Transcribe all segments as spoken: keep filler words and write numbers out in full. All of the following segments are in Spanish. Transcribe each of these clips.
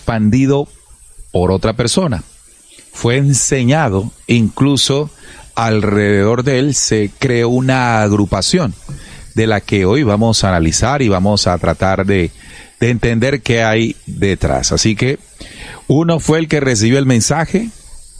expandido por otra persona. Fue enseñado, incluso alrededor de él se creó una agrupación de la que hoy vamos a analizar y vamos a tratar de, de entender qué hay detrás. Así que uno fue el que recibió el mensaje,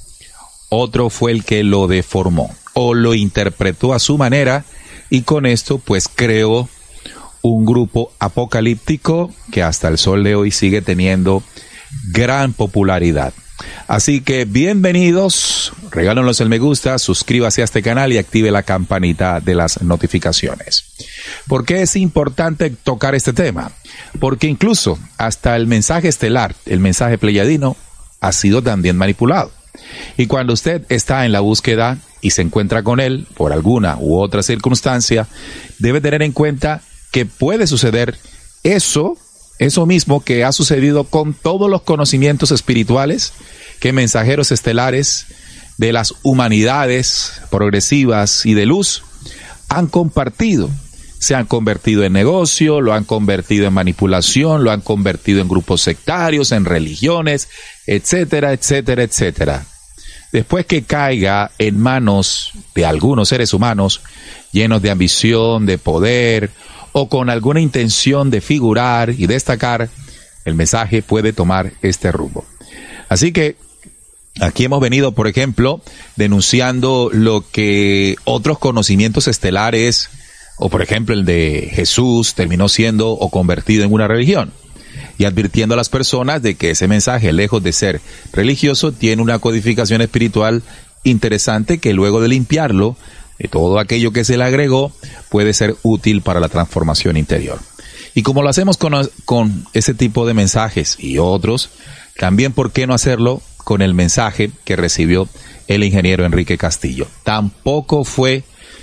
otro fue el que lo deformó o lo interpretó a su manera y con esto pues creó un grupo apocalíptico que hasta el sol de hoy sigue teniendo gran popularidad. Así que bienvenidos, regálenos el me gusta, suscríbase a este canal y active la campanita de las notificaciones. ¿Por qué es importante tocar este tema? Porque incluso hasta el mensaje estelar, el mensaje pleyadino, ha sido también manipulado. Y cuando usted está en la búsqueda y se encuentra con él por alguna u otra circunstancia, debe tener en cuenta que puede suceder eso Eso mismo que ha sucedido con todos los conocimientos espirituales que mensajeros estelares de las humanidades progresivas y de luz han compartido. Se han convertido en negocio, lo han convertido en manipulación, lo han convertido en grupos sectarios, en religiones, etcétera, etcétera, etcétera. Después que caiga en manos de algunos seres humanos llenos de ambición, de poder, o con alguna intención de figurar y destacar, el mensaje puede tomar este rumbo. Así que aquí hemos venido, por ejemplo, denunciando lo que otros conocimientos estelares, o por ejemplo el de Jesús, terminó siendo o convertido en una religión, y advirtiendo a las personas de que ese mensaje, lejos de ser religioso, tiene una codificación espiritual interesante que luego de limpiarlo, de todo aquello que se le agregó, puede ser útil para la transformación interior. Y como lo hacemos con, con ese tipo de mensajes y otros, también por qué no hacerlo con el mensaje que recibió el ingeniero Enrique Castillo. Tampoco fue,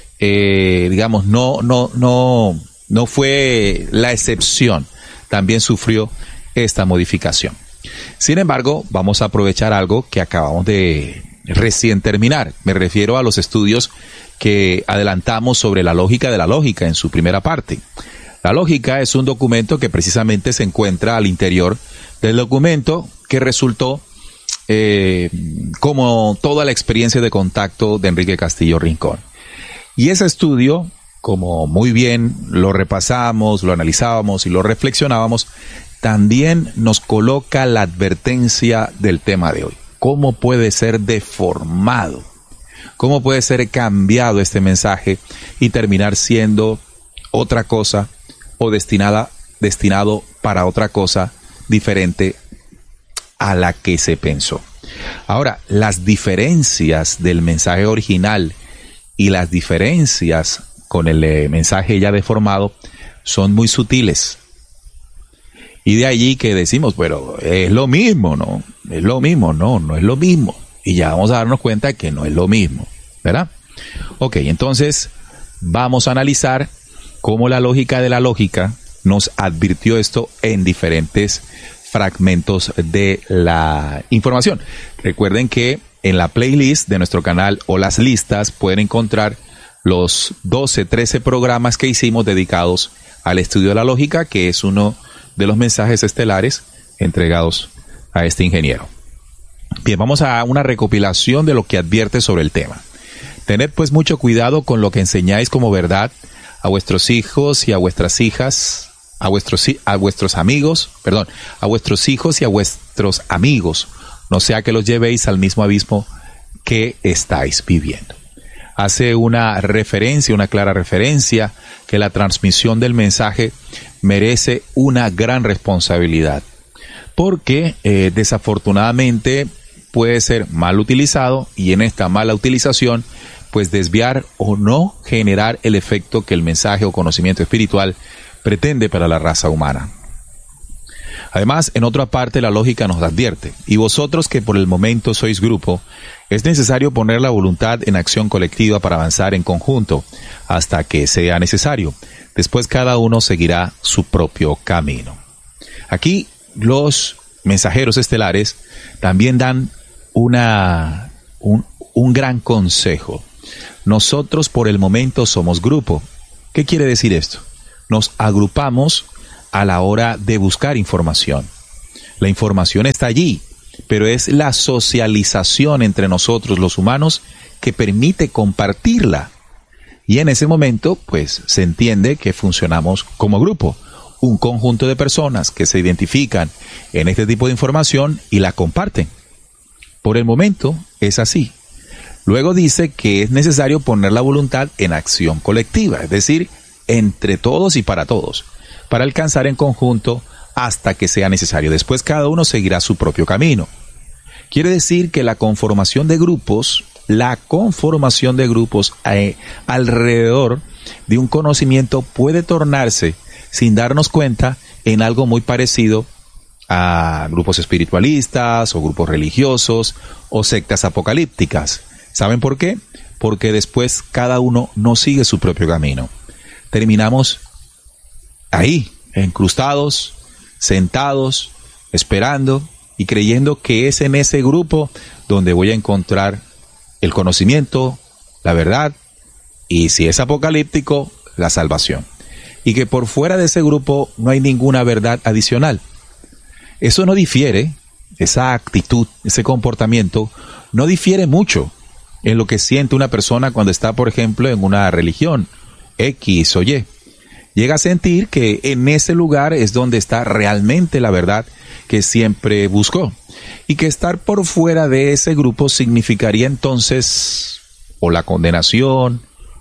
eh, digamos, no, no, no, no fue la excepción. También sufrió esta modificación. Sin embargo, vamos a aprovechar algo que acabamos de recién terminar. Me refiero a los estudios que adelantamos sobre la lógica de la lógica en su primera parte. La lógica es un documento que precisamente se encuentra al interior del documento que resultó eh, como toda la experiencia de contacto de Enrique Castillo Rincón. Y ese estudio, como muy bien lo repasamos, lo analizábamos y lo reflexionábamos, también nos coloca la advertencia del tema de hoy. ¿Cómo puede ser deformado? ¿Cómo puede ser cambiado este mensaje y terminar siendo otra cosa o destinada, destinado para otra cosa diferente a la que se pensó? Ahora, las diferencias del mensaje original y las diferencias con el eh, mensaje ya deformado son muy sutiles. Y de allí que decimos, pero es lo mismo, ¿no? Es lo mismo, no, no es lo mismo. Y ya vamos a darnos cuenta que no es lo mismo, ¿verdad? Ok, entonces vamos a analizar cómo la lógica de la lógica nos advirtió esto en diferentes fragmentos de la información. Recuerden que en la playlist de nuestro canal o las listas pueden encontrar los doce, trece programas que hicimos dedicados al estudio de la lógica, que es uno de los mensajes estelares entregados a este ingeniero. Bien, vamos a una recopilación de lo que advierte sobre el tema. Tened pues mucho cuidado con lo que enseñáis como verdad a vuestros hijos y a vuestras hijas, a vuestros, a vuestros amigos, perdón, a vuestros hijos y a vuestros amigos, no sea que los llevéis al mismo abismo que estáis viviendo. Hace una referencia, una clara referencia, que la transmisión del mensaje merece una gran responsabilidad, porque eh, desafortunadamente puede ser mal utilizado y en esta mala utilización pues desviar o no generar el efecto que el mensaje o conocimiento espiritual pretende para la raza humana. Además, en otra parte la lógica nos advierte: y vosotros que por el momento sois grupo, es necesario poner la voluntad en acción colectiva para avanzar en conjunto hasta que sea necesario. Después cada uno seguirá su propio camino. Aquí los mensajeros estelares también dan una, un, un gran consejo. Nosotros por el momento somos grupo. ¿Qué quiere decir esto? Nos agrupamos a la hora de buscar información. La información está allí, pero es la socialización entre nosotros los humanos que permite compartirla. Y en ese momento, pues, se entiende que funcionamos como grupo, un conjunto de personas que se identifican en este tipo de información y la comparten. Por el momento es así. Luego dice que es necesario poner la voluntad en acción colectiva, es decir, entre todos y para todos, para alcanzar en conjunto hasta que sea necesario. Después cada uno seguirá su propio camino. Quiere decir que la conformación de grupos, la conformación de grupos eh, alrededor de un conocimiento puede tornarse, sin darnos cuenta, en algo muy parecido a grupos espiritualistas o grupos religiosos o sectas apocalípticas. ¿Saben por qué? Porque después cada uno no sigue su propio camino. Terminamos ahí, encrustados, sentados, esperando y creyendo que es en ese grupo donde voy a encontrar el conocimiento, la verdad y, si es apocalíptico, la salvación. Y que por fuera de ese grupo no hay ninguna verdad adicional. Eso no difiere, esa actitud, ese comportamiento, no difiere mucho en lo que siente una persona cuando está, por ejemplo, en una religión X o Y. Llega a sentir que en ese lugar es donde está realmente la verdad que siempre buscó. Y que estar por fuera de ese grupo significaría entonces o la condenación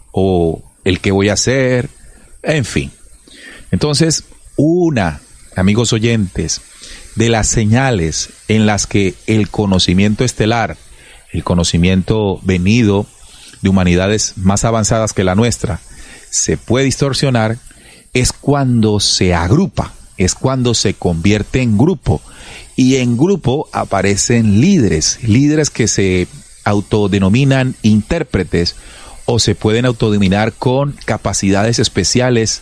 o el que voy a hacer, en fin. Entonces, una, amigos oyentes, de las señales en las que el conocimiento estelar, el conocimiento venido de humanidades más avanzadas que la nuestra, se puede distorsionar, es cuando se agrupa, es cuando se convierte en grupo. Y en grupo aparecen líderes, líderes que se autodenominan intérpretes o se pueden autodenominar con capacidades especiales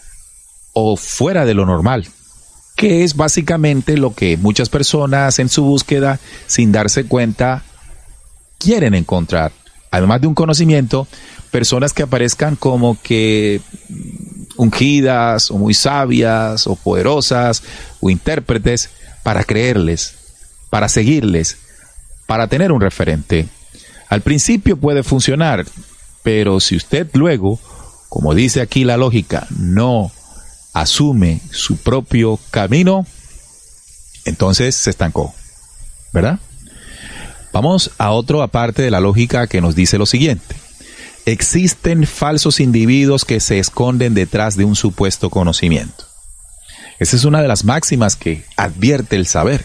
o fuera de lo normal, que es básicamente lo que muchas personas en su búsqueda, sin darse cuenta, quieren encontrar. Además de un conocimiento, personas que aparezcan como que ungidas o muy sabias o poderosas o intérpretes para creerles, para seguirles, para tener un referente. Al principio puede funcionar, pero si usted luego, como dice aquí la lógica, no asume su propio camino, entonces se estancó, ¿verdad? Vamos a otro aparte de la lógica que nos dice lo siguiente. Existen falsos individuos que se esconden detrás de un supuesto conocimiento. Esa es una de las máximas que advierte el saber.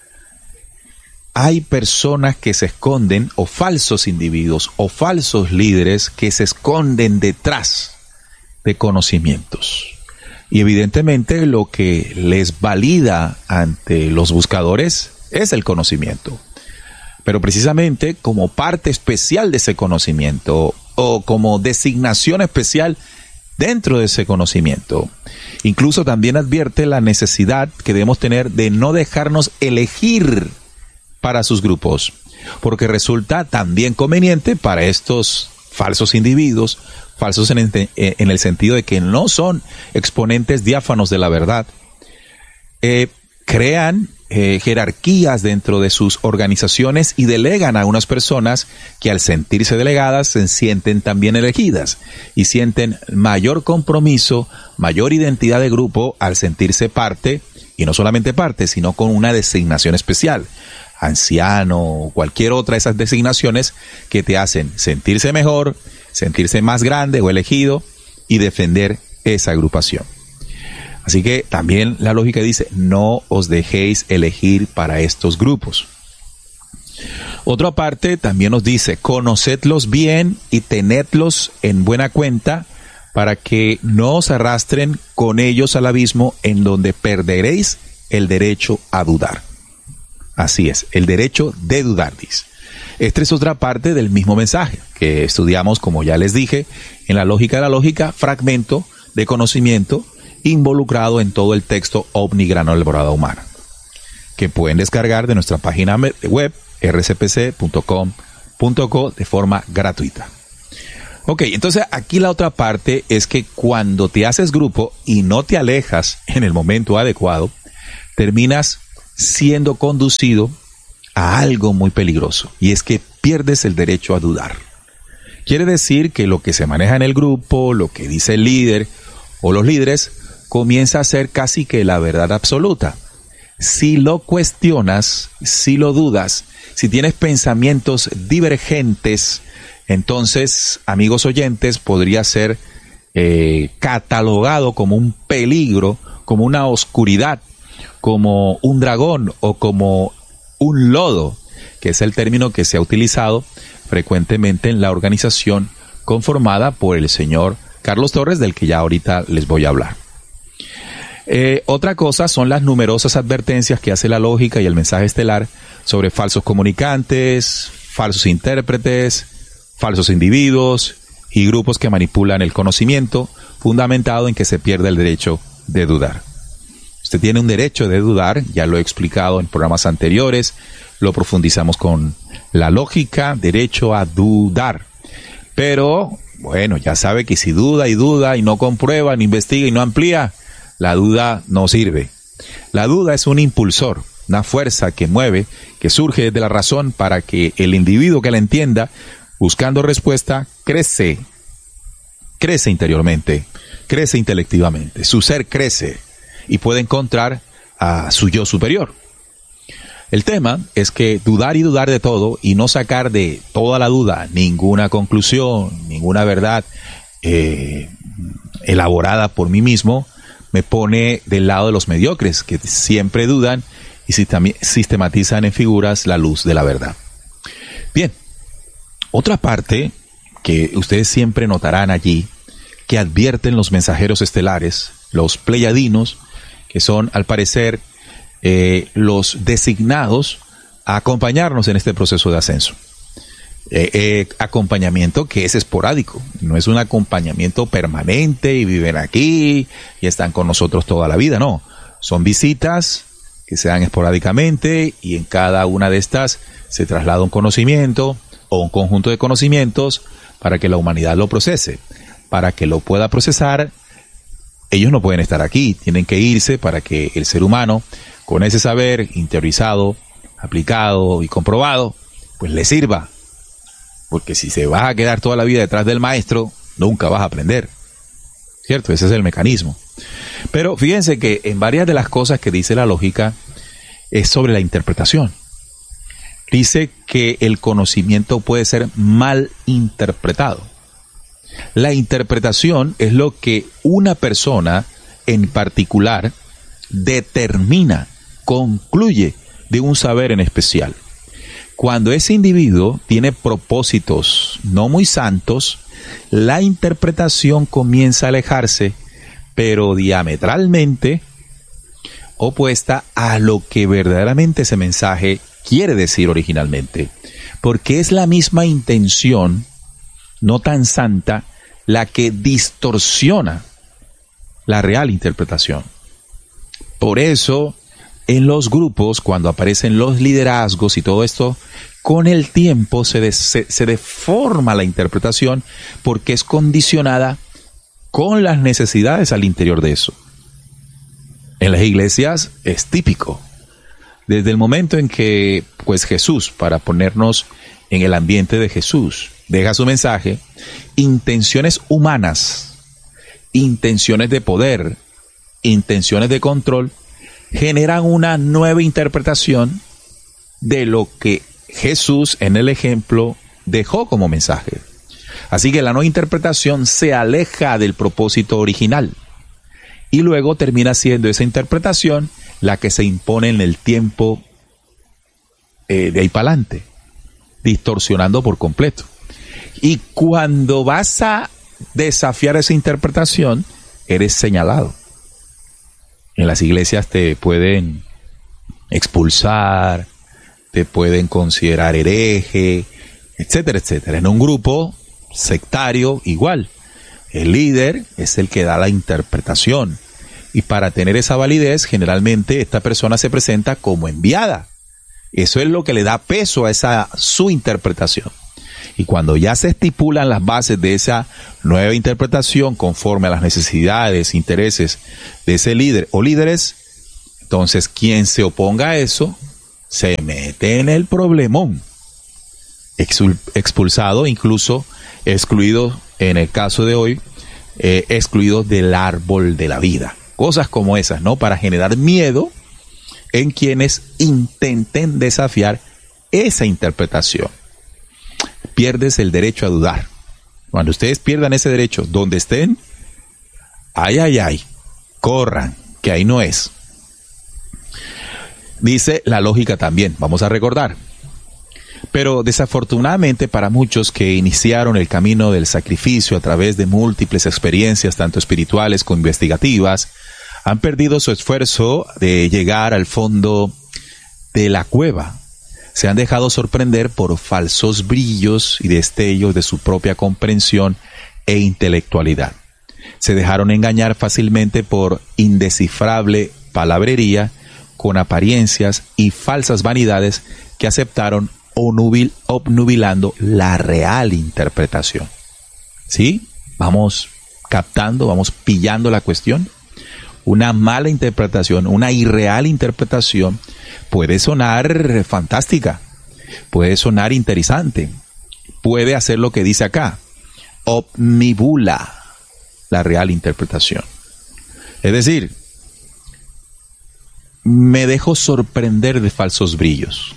Hay personas que se esconden, o falsos individuos, o falsos líderes que se esconden detrás de conocimientos. Y evidentemente lo que les valida ante los buscadores es el conocimiento. Pero precisamente como parte especial de ese conocimiento o como designación especial dentro de ese conocimiento. Incluso también advierte la necesidad que debemos tener de no dejarnos elegir para sus grupos, porque resulta también conveniente para estos falsos individuos, falsos en el, en el sentido de que no son exponentes diáfanos de la verdad, eh, crean eh, jerarquías dentro de sus organizaciones y delegan a unas personas que al sentirse delegadas se sienten también elegidas y sienten mayor compromiso, mayor identidad de grupo al sentirse parte, y no solamente parte, sino con una designación especial, anciano o cualquier otra de esas designaciones que te hacen sentirse mejor, sentirse más grande o elegido y defender esa agrupación. Así que también la lógica dice, no os dejéis elegir para estos grupos. Otra parte también nos dice, conocedlos bien y tenedlos en buena cuenta para que no os arrastren con ellos al abismo en donde perderéis el derecho a dudar. Así es, el derecho de dudar, dice. Esta es otra parte del mismo mensaje que estudiamos, como ya les dije, en la lógica de la lógica, fragmento de conocimiento involucrado en todo el texto OVNI Gran Alborada Humana, que pueden descargar de nuestra página web r c p c punto com punto co de forma gratuita. Ok, entonces aquí la otra parte es que cuando te haces grupo y no te alejas en el momento adecuado, terminas siendo conducido a algo muy peligroso, y es que pierdes el derecho a dudar. Quiere decir que lo que se maneja en el grupo, lo que dice el líder o los líderes, comienza a ser casi que la verdad absoluta. Si lo cuestionas, si lo dudas, si tienes pensamientos divergentes, entonces, amigos oyentes, podría ser eh, catalogado como un peligro, como una oscuridad, como un dragón o como un lodo, que es el término que se ha utilizado frecuentemente en la organización conformada por el señor Carlos Torres, del que ya ahorita les voy a hablar. Eh, otra cosa son las numerosas advertencias que hace la lógica y el mensaje estelar sobre falsos comunicantes, falsos intérpretes, falsos individuos y grupos que manipulan el conocimiento, fundamentado en que se pierde el derecho de dudar. Usted tiene un derecho de dudar, ya lo he explicado en programas anteriores, lo profundizamos con la lógica, derecho a dudar. Pero, bueno, ya sabe que si duda y duda y no comprueba, ni investiga y no amplía, la duda no sirve. La duda es un impulsor, una fuerza que mueve, que surge desde la razón para que el individuo que la entienda, buscando respuesta, crece, crece interiormente, crece intelectivamente, su ser crece y puede encontrar a su yo superior. El tema es que dudar y dudar de todo y no sacar de toda la duda ninguna conclusión, ninguna verdad eh, elaborada por mí mismo, me pone del lado de los mediocres, que siempre dudan y sistematizan en figuras la luz de la verdad. Bien, otra parte que ustedes siempre notarán allí, que advierten los mensajeros estelares, los pleiadinos, que son al parecer eh, los designados a acompañarnos en este proceso de ascenso. Eh, eh, acompañamiento que es esporádico, no es un acompañamiento permanente y viven aquí y están con nosotros toda la vida, no, son visitas que se dan esporádicamente y en cada una de estas se traslada un conocimiento o un conjunto de conocimientos para que la humanidad lo procese. Para que lo pueda procesar, ellos no pueden estar aquí, tienen que irse para que el ser humano, con ese saber interiorizado, aplicado y comprobado, pues le sirva. Porque si se va a quedar toda la vida detrás del maestro, nunca vas a aprender. ¿Cierto? Ese es el mecanismo. Pero fíjense que en varias de las cosas que dice la lógica es sobre la interpretación. Dice que el conocimiento puede ser mal interpretado. La interpretación es lo que una persona en particular determina, concluye de un saber en especial. Cuando ese individuo tiene propósitos no muy santos, la interpretación comienza a alejarse, pero diametralmente opuesta a lo que verdaderamente ese mensaje quiere decir originalmente, porque es la misma intención, no tan santa, la que distorsiona la real interpretación. Por eso, en los grupos, cuando aparecen los liderazgos y todo esto, con el tiempo se, de, se, se deforma la interpretación porque es condicionada con las necesidades al interior de eso. En las iglesias es típico. Desde el momento en que, pues Jesús, para ponernos en el ambiente de Jesús, deja su mensaje, intenciones humanas, intenciones de poder, intenciones de control, generan una nueva interpretación de lo que Jesús en el ejemplo dejó como mensaje. Así que la nueva interpretación se aleja del propósito original y luego termina siendo esa interpretación la que se impone en el tiempo eh, de ahí para adelante, distorsionando por completo. Y cuando vas a desafiar esa interpretación, eres señalado. En las iglesias te pueden expulsar, te pueden considerar hereje, etcétera, etcétera. En un grupo sectario, igual. El líder es el que da la interpretación. Y para tener esa validez, generalmente esta persona se presenta como enviada. Eso es lo que le da peso a esa su interpretación. Y cuando ya se estipulan las bases de esa nueva interpretación conforme a las necesidades, intereses de ese líder o líderes, Entonces, quien se oponga a eso, se mete en el problemón. Expul- expulsado, incluso excluido, en el caso de hoy, eh, excluido del árbol de la vida. Cosas como esas, ¿no? Para generar miedo en quienes intenten desafiar esa interpretación. Pierdes el derecho a dudar. Cuando ustedes pierdan ese derecho, donde estén, ay, ay, ay, corran, que ahí no es. Dice la lógica también, vamos a recordar. Pero desafortunadamente para muchos que iniciaron el camino del sacrificio a través de múltiples experiencias, tanto espirituales como investigativas, han perdido su esfuerzo de llegar al fondo de la cueva. Se han dejado sorprender por falsos brillos y destellos de su propia comprensión e intelectualidad. Se dejaron engañar fácilmente por indescifrable palabrería, con apariencias y falsas vanidades que aceptaron obnubilando la real interpretación. ¿Sí? Vamos captando, vamos pillando la cuestión. Una mala interpretación, una irreal interpretación puede sonar fantástica, puede sonar interesante, puede hacer lo que dice acá, omnibula la real interpretación. Es decir, me dejo sorprender de falsos brillos.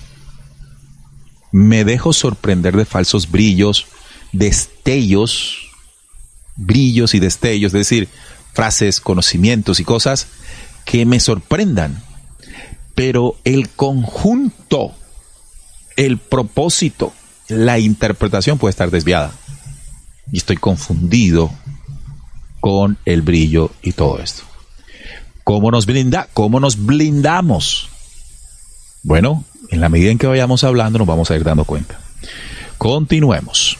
Me dejo sorprender de falsos brillos, destellos, brillos y destellos, es decir, frases, conocimientos y cosas que me sorprendan. Pero el conjunto, el propósito, la interpretación puede estar desviada. Y estoy confundido con el brillo y todo esto. ¿Cómo nos blinda? ¿Cómo nos blindamos? Bueno, en la medida en que vayamos hablando nos vamos a ir dando cuenta. Continuemos.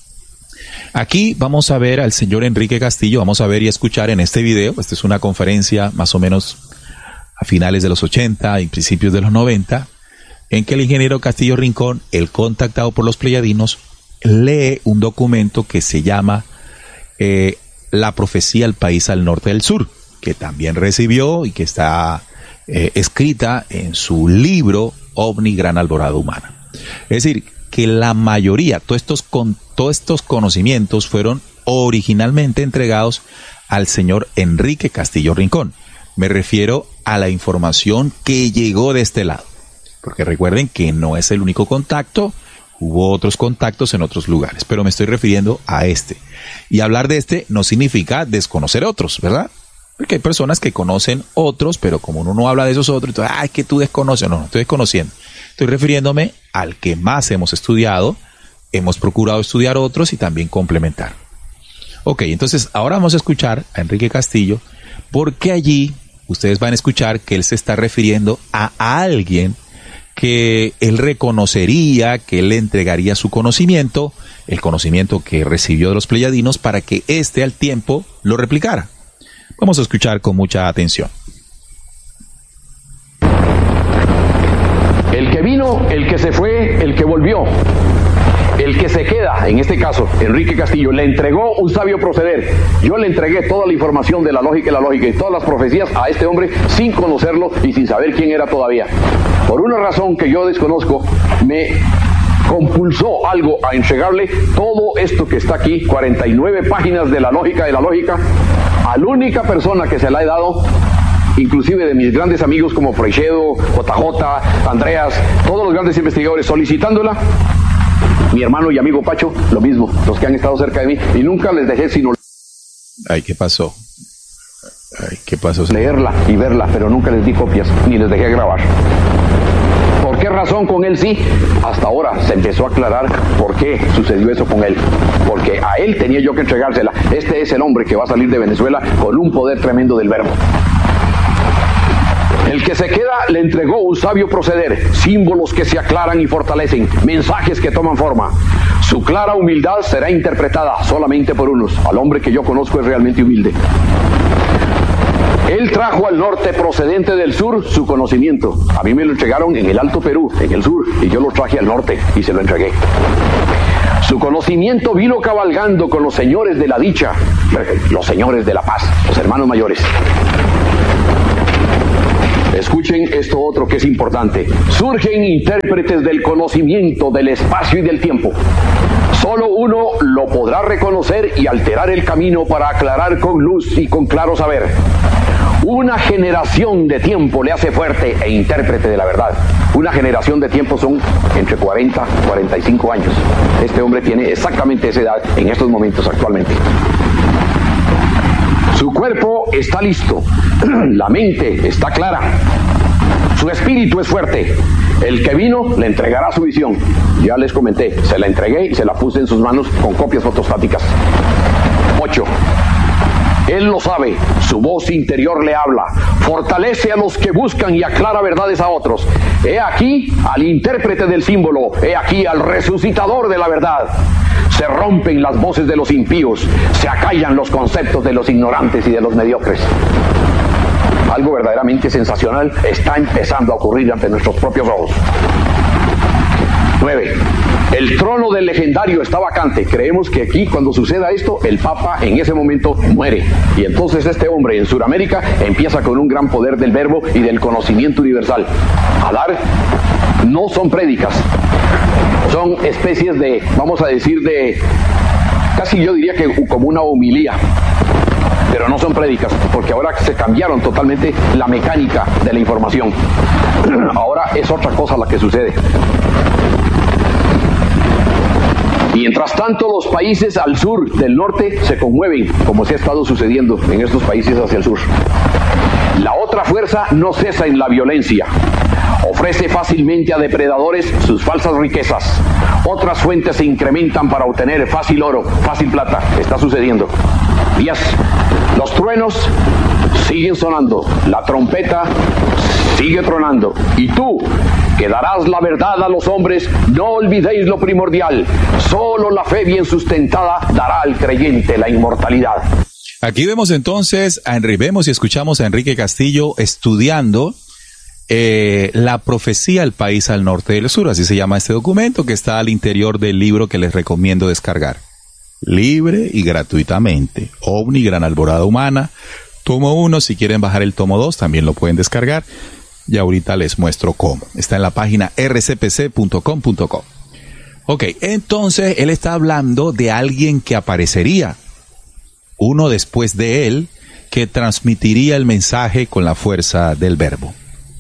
Aquí vamos a ver al señor Enrique Castillo, vamos a ver y escuchar en este video. Esta es una conferencia más o menos a finales de los ochenta y principios de los noventa, en que el ingeniero Castillo Rincón, el contactado por los pleyadinos, lee un documento que se llama eh, La profecía al país al norte del sur, que también recibió y que está eh, escrita en su libro OVNI Gran Alborada Humana. Es decir, que la mayoría, todos estos, con, todos estos conocimientos fueron originalmente entregados al señor Enrique Castillo Rincón. Me refiero a la información que llegó de este lado, porque recuerden que no es el único contacto, hubo otros contactos en otros lugares, pero me estoy refiriendo a este. Y hablar de este no significa desconocer otros, ¿verdad? Porque hay personas que conocen otros, pero como uno no habla de esos otros, entonces, ah, es que tú desconoces. No, no estoy desconociendo. Estoy refiriéndome al que más hemos estudiado, hemos procurado estudiar otros y también complementar. Ok, entonces ahora vamos a escuchar a Enrique Castillo, porque allí ustedes van a escuchar que él se está refiriendo a alguien que él reconocería, que él le entregaría su conocimiento, el conocimiento que recibió de los pleyadinos, para que éste al tiempo lo replicara. Vamos a escuchar con mucha atención. El que vino, el que se fue, el que volvió, el que se queda, en este caso, Enrique Castillo, le entregó un sabio proceder. Yo le entregué toda la información de la lógica y la lógica y todas las profecías a este hombre sin conocerlo y sin saber quién era todavía. Por una razón que yo desconozco, me compulsó algo a entregarle todo esto que está aquí, cuarenta y nueve páginas de la lógica de la lógica, a la única persona que se la he dado, inclusive de mis grandes amigos como Freixedo, J J, Andreas, todos los grandes investigadores, solicitándola. Mi hermano y amigo Pacho, lo mismo, los que han estado cerca de mí, y nunca les dejé sino... Ay, ¿qué pasó? Ay, ¿qué pasó? Leerla y verla, pero nunca les di copias, ni les dejé grabar. ¿Por qué razón con él sí? Hasta ahora se empezó a aclarar por qué sucedió eso con él. Porque a él tenía yo que entregársela. Este es el hombre que va a salir de Venezuela con un poder tremendo del verbo. El que se queda le entregó un sabio proceder, símbolos que se aclaran y fortalecen, mensajes que toman forma. Su clara humildad será interpretada solamente por unos. Al hombre que yo conozco es realmente humilde. Él trajo al norte procedente del sur su conocimiento. A mí me lo entregaron en el Alto Perú, en el sur, y yo lo traje al norte y se lo entregué. Su conocimiento vino cabalgando con los señores de la dicha, los señores de la paz, los hermanos mayores. Escuchen esto otro que es importante. Surgen intérpretes del conocimiento, del espacio y del tiempo. Solo uno lo podrá reconocer y alterar el camino para aclarar con luz y con claro saber. Una generación de tiempo le hace fuerte e intérprete de la verdad. Una generación de tiempo son entre cuarenta y cuarenta y cinco años. Este hombre tiene exactamente esa edad en estos momentos actualmente. Su cuerpo está listo, la mente está clara, su espíritu es fuerte. El que vino le entregará su visión. Ya les comenté, se la entregué y se la puse en sus manos con copias fotostáticas. Ocho. Él lo sabe, su voz interior le habla, fortalece a los que buscan y aclara verdades a otros. He aquí al intérprete del símbolo, he aquí al resucitador de la verdad. Se rompen las voces de los impíos, se acallan los conceptos de los ignorantes y de los mediocres. Algo verdaderamente sensacional está empezando a ocurrir ante nuestros propios ojos. nueve. El trono del legendario está vacante. Creemos que aquí, cuando suceda esto, el Papa en ese momento muere. Y entonces este hombre en Sudamérica empieza con un gran poder del verbo y del conocimiento universal. A dar, no son prédicas, son especies de, vamos a decir, de, casi yo diría que como una homilía. Pero no son prédicas, porque ahora se cambiaron totalmente la mecánica de la información. Ahora es otra cosa la que sucede. Mientras tanto, los países al sur del norte se conmueven, como se ha estado sucediendo en estos países hacia el sur. La otra fuerza no cesa en la violencia. Ofrece fácilmente a depredadores sus falsas riquezas. Otras fuentes se incrementan para obtener fácil oro, fácil plata. Está sucediendo. diez. Los truenos siguen sonando. La trompeta sigue tronando. Y tú, que darás la verdad a los hombres, no olvidéis lo primordial. Solo la fe bien sustentada dará al creyente la inmortalidad. Aquí vemos entonces, a Enrique, vemos y escuchamos a Enrique Castillo estudiando eh, la profecía del país al norte del sur. Así se llama este documento que está al interior del libro que les recomiendo descargar. Libre y gratuitamente. OVNI, Gran Alborada Humana. Tomo uno, si quieren bajar el tomo dos, también lo pueden descargar. Y ahorita les muestro cómo. Está en la página r c p c punto com punto co. Ok, entonces él está hablando de alguien que aparecería, uno después de él, que transmitiría el mensaje con la fuerza del verbo.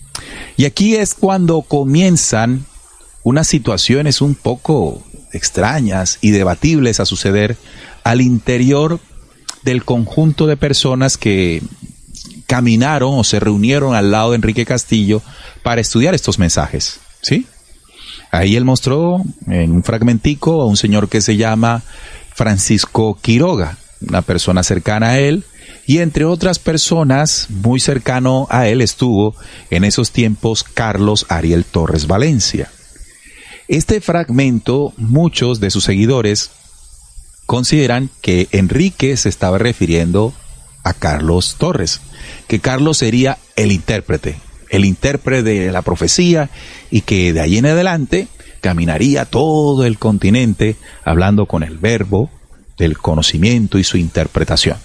Y aquí es cuando comienzan unas situaciones un poco extrañas y debatibles a suceder al interior del conjunto de personas que caminaron o se reunieron al lado de Enrique Castillo para estudiar estos mensajes, ¿sí? Ahí él mostró en un fragmentico a un señor que se llama Francisco Quiroga, una persona cercana a él, y entre otras personas muy cercano a él estuvo en esos tiempos Carlos Ariel Torres Valencia. Este fragmento, muchos de sus seguidores consideran que Enrique se estaba refiriendo a Carlos Torres, que Carlos sería el intérprete, el intérprete de la profecía, y que de ahí en adelante caminaría todo el continente hablando con el verbo del conocimiento y su interpretación.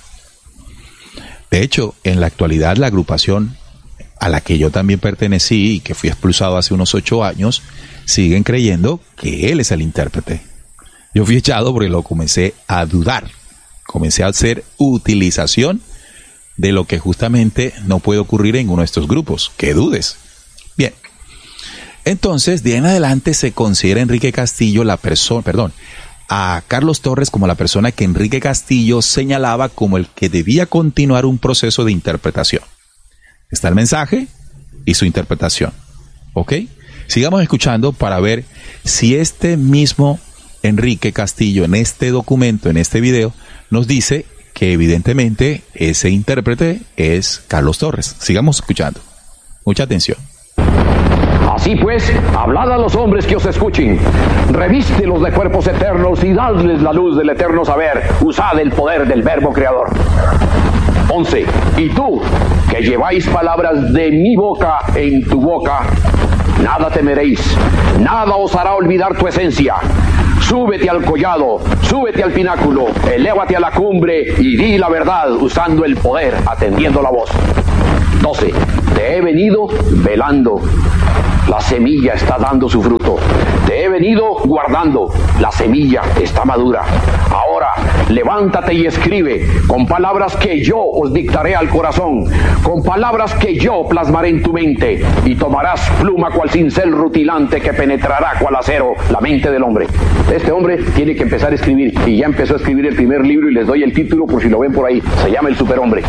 De hecho, en la actualidad la agrupación a la que yo también pertenecí y que fui expulsado hace unos ocho años, siguen creyendo que él es el intérprete. Yo fui echado porque lo comencé a dudar, comencé a hacer utilización de lo que justamente no puede ocurrir en uno de estos grupos, que dudes. Bien, entonces de en adelante se considera Enrique Castillo la persona, perdón, a Carlos Torres como la persona que Enrique Castillo señalaba como el que debía continuar un proceso de interpretación. Está el mensaje y su interpretación. ¿Ok? Sigamos escuchando para ver si este mismo Enrique Castillo en este documento, en este video, nos dice que evidentemente ese intérprete es Carlos Torres. Sigamos escuchando. Mucha atención. Así pues, hablad a los hombres que os escuchen, revístelos de cuerpos eternos y dadles la luz del eterno saber, usad el poder del verbo creador. once. Y tú, que lleváis palabras de mi boca en tu boca, nada temeréis, nada os hará olvidar tu esencia. Súbete al collado, súbete al pináculo, elévate a la cumbre y di la verdad usando el poder, atendiendo la voz. doce. Te he venido velando. La semilla está dando su fruto. Te he venido guardando. La semilla está madura. Ahora, levántate y escribe con palabras que yo os dictaré al corazón, con palabras que yo plasmaré en tu mente, y tomarás pluma cual cincel rutilante que penetrará cual acero la mente del hombre. Este hombre tiene que empezar a escribir, y ya empezó a escribir el primer libro, y les doy el título por si lo ven por ahí. Se llama El Superhombre.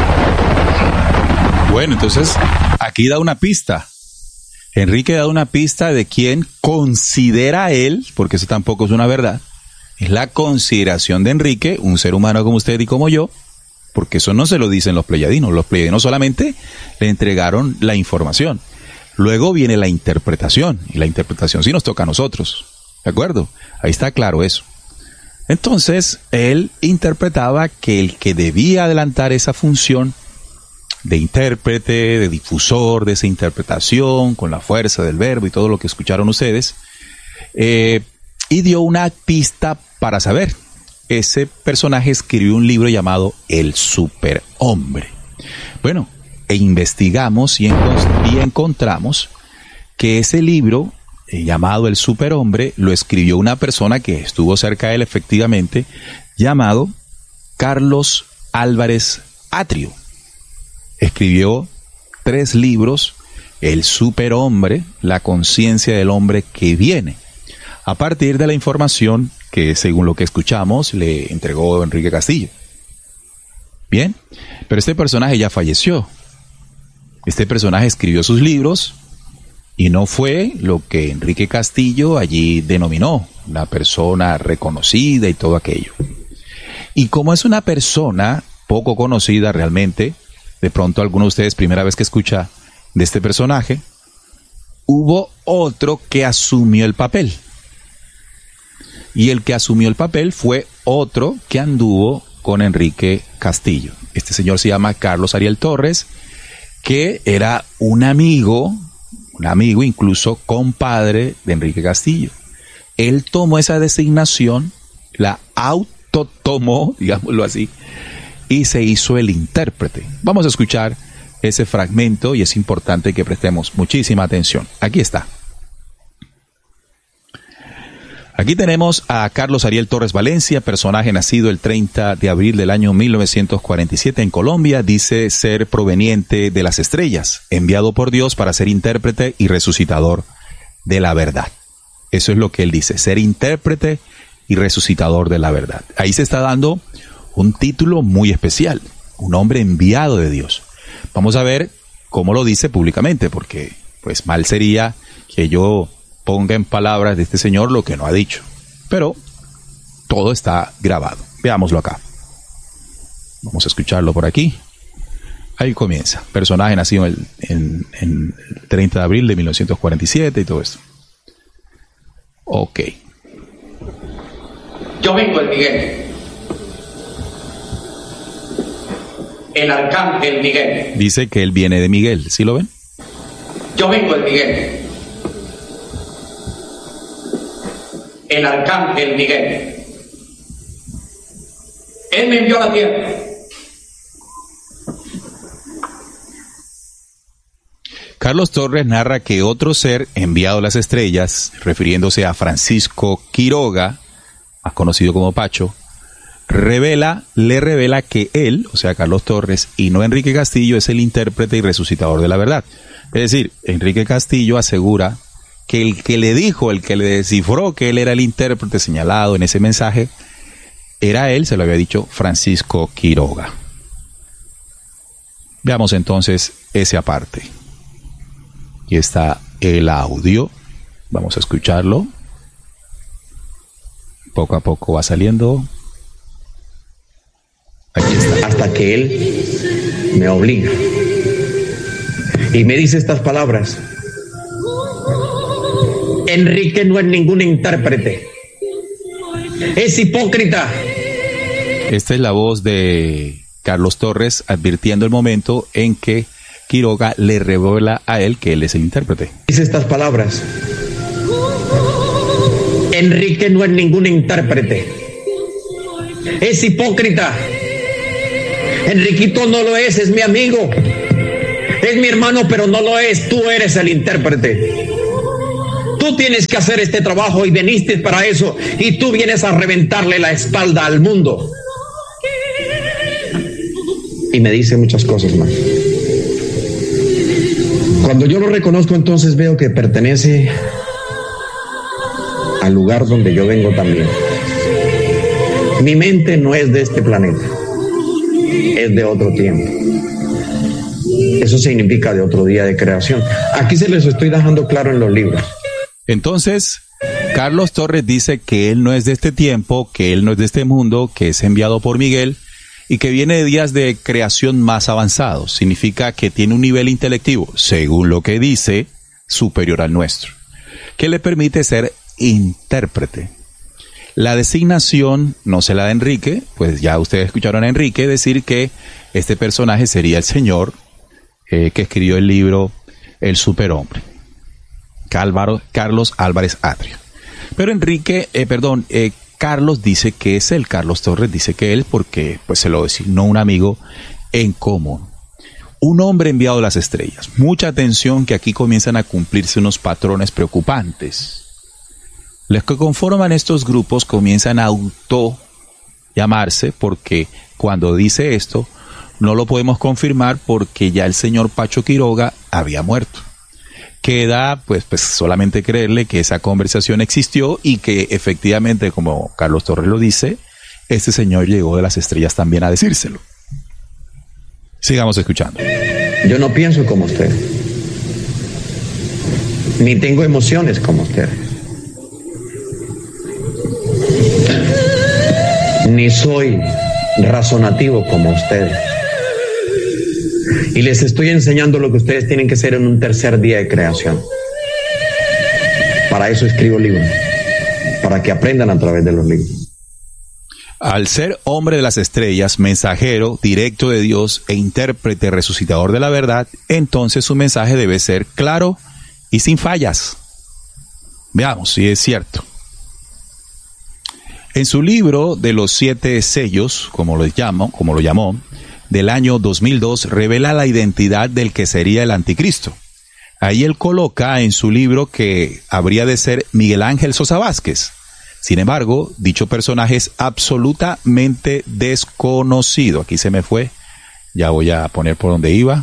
Bueno, entonces aquí da una pista. Enrique da una pista de quién considera él, porque eso tampoco es una verdad, es la consideración de Enrique, un ser humano como usted y como yo, porque eso no se lo dicen los pleyadinos. Los pleyadinos solamente le entregaron la información. Luego viene la interpretación, y la interpretación sí nos toca a nosotros, ¿de acuerdo? Ahí está claro eso. Entonces, él interpretaba que el que debía adelantar esa función de intérprete, de difusor de esa interpretación, con la fuerza del verbo y todo lo que escucharon ustedes, eh, y dio una pista para saber. Ese personaje escribió un libro llamado El Superhombre. Bueno, e investigamos y, encont- y encontramos que ese libro, eh, llamado El Superhombre, lo escribió una persona que estuvo cerca de él efectivamente, llamado Carlos Álvarez Atrio. Escribió tres libros: El Superhombre, La conciencia del hombre que viene, a partir de la información que, según lo que escuchamos, le entregó Enrique Castillo. Bien, pero este personaje ya falleció. Este personaje escribió sus libros y no fue lo que Enrique Castillo allí denominó una persona reconocida y todo aquello. Y como es una persona poco conocida realmente, de pronto alguno de ustedes, primera vez que escucha de este personaje, hubo otro que asumió el papel. Y el que asumió el papel fue otro que anduvo con Enrique Castillo. Este señor se llama Carlos Ariel Torres, que era un amigo, un amigo incluso compadre de Enrique Castillo. Él tomó esa designación, la autotomó, digámoslo así, y se hizo el intérprete. Vamos a escuchar ese fragmento y es importante que prestemos muchísima atención. Aquí está. Aquí tenemos a Carlos Ariel Torres Valencia, personaje nacido el treinta de abril del año mil novecientos cuarenta y siete en Colombia. Dice ser proveniente de las estrellas, enviado por Dios para ser intérprete y resucitador de la verdad. Eso es lo que él dice, ser intérprete y resucitador de la verdad. Ahí se está dando un título muy especial, un hombre enviado de Dios. Vamos a ver cómo lo dice públicamente, porque pues mal sería que yo ponga en palabras de este señor lo que no ha dicho. Pero todo está grabado. Veámoslo acá. Vamos a escucharlo por aquí. Ahí comienza. Personaje nacido en, en, en el treinta de abril de mil novecientos cuarenta y siete y todo esto. Ok. Yo vengo el Miguel. El arcángel Miguel. Dice que él viene de Miguel. ¿Sí lo ven? Yo vengo el Miguel. El arcángel Miguel. Él me envió a la tierra. Carlos Torres narra que otro ser enviado a las estrellas, refiriéndose a Francisco Quiroga, más conocido como Pacho, revela, le revela que él, o sea Carlos Torres, y no Enrique Castillo, es el intérprete y resucitador de la verdad. Es decir, Enrique Castillo asegura que el que le dijo, el que le descifró que él era el intérprete señalado en ese mensaje, era él, se lo había dicho Francisco Quiroga. Veamos entonces ese aparte. Aquí está el audio. Vamos a escucharlo. Poco a poco va saliendo. Aquí está. Hasta que él me obliga y me dice estas palabras: Enrique no es ningún intérprete, es hipócrita. Esta es la voz de Carlos Torres advirtiendo el momento en que Quiroga le revela a él que él es el intérprete. Dice estas palabras: Enrique no es ningún intérprete, es hipócrita. Enriquito no lo es, es mi amigo, Es mi hermano, pero no lo es. Tú eres el intérprete. Tú tienes que hacer este trabajo y viniste para eso. Y tú vienes a reventarle la espalda al mundo. Y me dice muchas cosas más. Cuando yo lo reconozco, entonces veo que pertenece al lugar donde yo vengo también. Mi mente no es de este planeta, es de otro tiempo. Eso significa de otro día de creación. Aquí se les estoy dejando claro en los libros. Entonces, Carlos Torres dice que él no es de este tiempo, que él no es de este mundo, que es enviado por Miguel y que viene de días de creación más avanzados. Significa que tiene un nivel intelectivo, según lo que dice, superior al nuestro, que le permite ser intérprete. La designación no se la da Enrique, pues ya ustedes escucharon a Enrique decir que este personaje sería el señor eh, que escribió el libro El Superhombre, Cálvaro, Carlos Álvarez Atrio. Pero Enrique, eh, perdón, eh, Carlos dice que es él, Carlos Torres dice que él, porque pues se lo designó un amigo en común. Un hombre enviado a las estrellas. Mucha atención, que aquí comienzan a cumplirse unos patrones preocupantes. Los que conforman estos grupos comienzan a auto llamarse, porque cuando dice esto no lo podemos confirmar porque ya el señor Pacho Quiroga había muerto. Queda pues, pues solamente creerle que esa conversación existió y que efectivamente, como Carlos Torres lo dice, este señor llegó de las estrellas también a decírselo. Sigamos escuchando. Yo no pienso como usted, ni tengo emociones como usted, ni soy razonativo como usted. Y les estoy enseñando lo que ustedes tienen que hacer en un tercer día de creación. Para eso escribo libros, para que aprendan a través de los libros. Al ser hombre de las estrellas, mensajero directo de Dios e intérprete resucitador de la verdad, entonces su mensaje debe ser claro y sin fallas. Veamos si es cierto. En su libro de los siete sellos, como lo llamo, como lo llamó, del año dos mil dos, revela la identidad del que sería el anticristo. Ahí él coloca en su libro que habría de ser Miguel Ángel Sosa Vázquez. Sin embargo, dicho personaje es absolutamente desconocido. Aquí se me fue. Ya voy a poner por donde iba.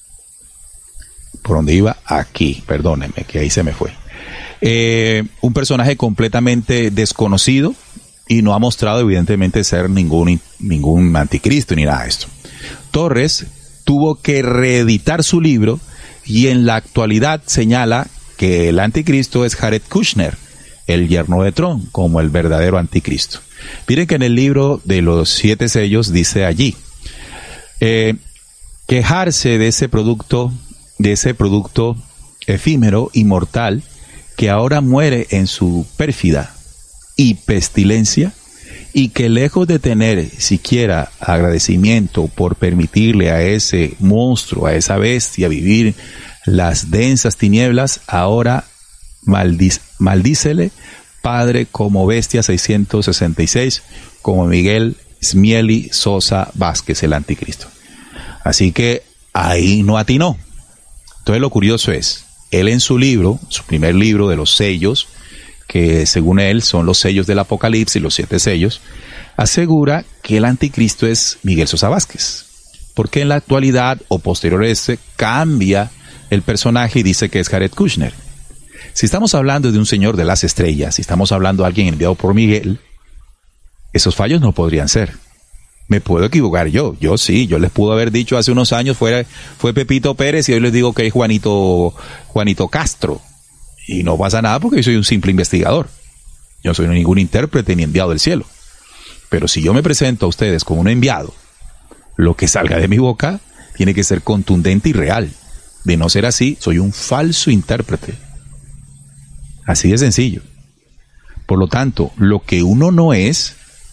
Por donde iba, aquí. Perdónenme, que ahí se me fue. Eh, un personaje completamente desconocido y no ha mostrado evidentemente ser ningún, ningún anticristo ni nada de esto. Torres tuvo que reeditar su libro y en la actualidad señala que el anticristo es Jared Kushner, el yerno de Trump, como el verdadero anticristo. Miren que en el libro de los siete sellos dice allí, eh, quejarse de ese producto, de ese producto efímero y mortal que ahora muere en su pérfida y pestilencia, y que lejos de tener siquiera agradecimiento por permitirle a ese monstruo, a esa bestia vivir las densas tinieblas, ahora maldic- maldícele, Padre, como bestia seiscientos sesenta y seis, como Miguel Smieli Sosa Vázquez, el anticristo. Así que ahí no atinó. Entonces lo curioso es, él en su libro, su primer libro de los sellos, que según él son los sellos del Apocalipsis, los siete sellos, asegura que el anticristo es Miguel Sosa Vázquez. Porque en la actualidad, o posterior a este, cambia el personaje y dice que es Jared Kushner. Si estamos hablando de un señor de las estrellas, si estamos hablando de alguien enviado por Miguel, esos fallos no podrían ser. Me puedo equivocar yo, yo sí, yo les pudo haber dicho hace unos años fue, fue Pepito Pérez y hoy les digo que es Juanito, Juanito Castro. Y no pasa nada porque yo soy un simple investigador. Yo no soy ningún intérprete ni enviado del cielo. Pero si yo me presento a ustedes como un enviado, lo que salga de mi boca tiene que ser contundente y real. De no ser así, soy un falso intérprete. Así de sencillo. Por lo tanto, lo que uno no es,